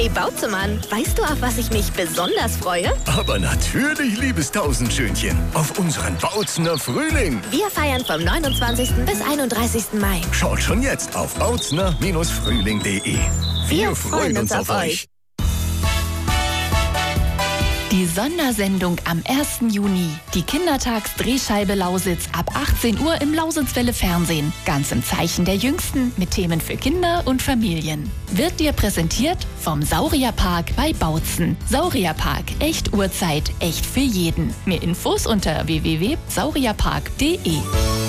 Bautzmann. Weißt du, auf was ich mich besonders freue? Aber natürlich, liebes Tausendschönchen, auf unseren Bautzener Frühling. Wir feiern vom 29. bis 31. Mai. Schaut schon jetzt auf bautzner-frühling.de. Wir freuen uns auf euch. Die Sondersendung am 1. Juni. Die Kindertagsdrehscheibe Lausitz ab 18 Uhr im Lausitzwelle Fernsehen. Ganz im Zeichen der Jüngsten mit Themen für Kinder und Familien. Wird dir präsentiert vom Saurierpark bei Bautzen. Saurierpark, echt Uhrzeit, echt für jeden. Mehr Infos unter www.saurierpark.de.